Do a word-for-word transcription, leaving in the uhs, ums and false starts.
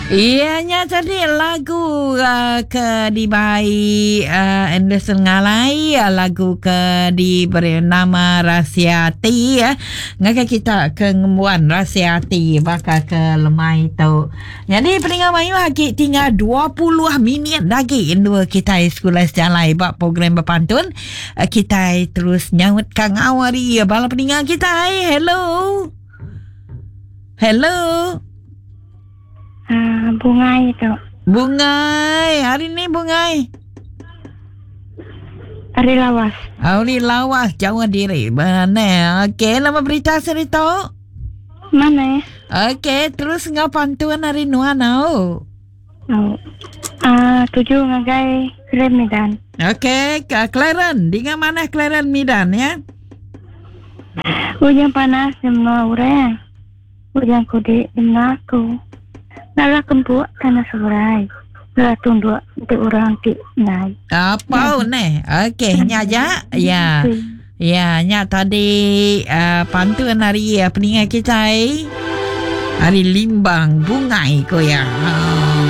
Ianya tadi lagu uh, ke diberi uh, Anderson Ngalai, uh, lagu ke diberi nama Rahsia Hati ya. Ngaka kita ke ngembuan Rahsia Hati bakal ke lemai tu. Jadi pendengar mayu lagi tinggal dua puluh minit lagi indua kita sekolah sejalan buat program berpantun. Uh, kita terus nyawut Kang Awari bala pendengar kita. Hello. Hello. Uh, Bungai tu. Bungai. Hari ni Bungai. Hari lawas. Hari lawas. Jauh diri. Mana? Okey. Nama berita cerita. Mana? Okey. Terus ngau pantuan hari nuana. Oh. Oh. Uh, tujuh ngagai Claren Medan. Okey. Ke Claren. Di mana Claren Medan ya? Hujan panas semua orang. Hujan kode imna aku. Nala kempuk tanah seberai. Nala tunduk untuk orang ti naik. Apa ni? Okey, nyaja. Ya. Ya, nya tadi uh, pantun hari uh, peningat kita. Hari limbang bungai ko ya.